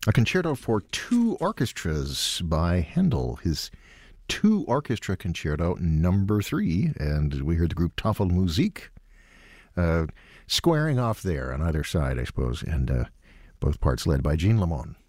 A concerto for two orchestras by Handel, his two orchestra concerto number 3. And we heard the group Tafelmusik squaring off there on either side, I suppose, and both parts led by Jean Lamont.